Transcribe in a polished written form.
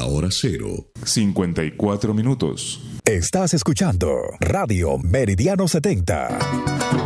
la hora cero. 54 minutos. Estás escuchando Radio Meridiano 70.